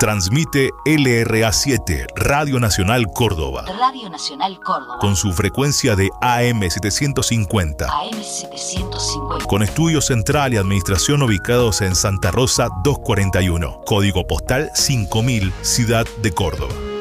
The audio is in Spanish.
Transmite LRA7, Radio Nacional Córdoba. Radio Nacional Córdoba. Con su frecuencia de AM750. AM750. Con estudio central y administración ubicados en Santa Rosa 241. Código postal 5000, Ciudad de Córdoba.